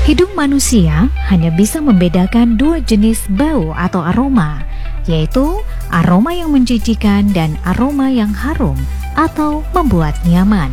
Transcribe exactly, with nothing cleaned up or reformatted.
Hidung manusia hanya bisa membedakan dua jenis bau atau aroma, yaitu aroma yang menjijikan dan aroma yang harum atau membuat nyaman.